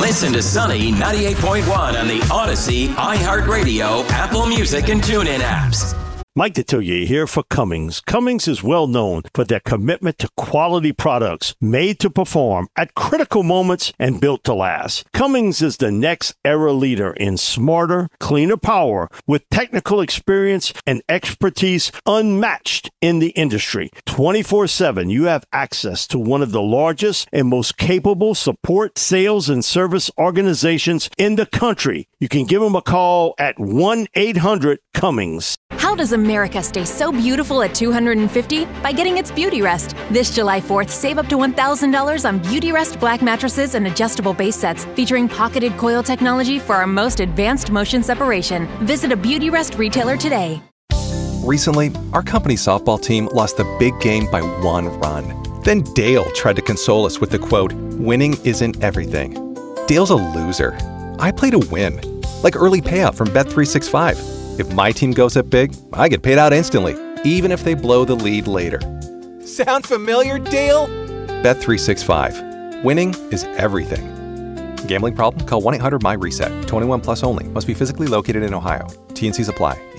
Listen to Sunny 98.1 on the Odyssey, iHeartRadio, Apple Music, and TuneIn apps. Mike Detillier here for Cummins. Cummins is well known for their commitment to quality products made to perform at critical moments and built to last. Cummins is the next era leader in smarter, cleaner power with technical experience and expertise unmatched in the industry. 24/7, you have access to one of the largest and most capable support, sales, and service organizations in the country. You can give them a call at 1-800-CUMMINS. How does America stay so beautiful at 250? By getting its Beauty Rest. This July 4th, save up to $1,000 on Beauty Rest black mattresses and adjustable base sets featuring pocketed coil technology for our most advanced motion separation. Visit a Beauty Rest retailer today. Recently, our company softball team lost the big game by 1 run. Then Dale tried to console us with the quote, "Winning isn't everything." Dale's a loser. I play to win, like early payout from Bet365. If my team goes up big, I get paid out instantly, even if they blow the lead later. Sound familiar, Dale? Bet365. Winning is everything. Gambling problem? Call 1-800-MY-RESET. 21 plus only. Must be physically located in Ohio. T&Cs apply.